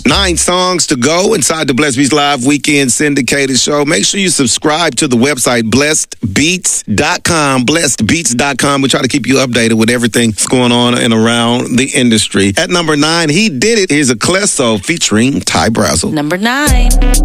9 songs to go inside the Blessed Beats Live Weekend Syndicated Show. Make sure you subscribe to the website, blessedbeats.com, blessedbeats.com. We try to keep you updated with everything that's going on and around the industry. At number 9, He Did It. Here's Eclesso featuring Ty Brazzle. Number 9.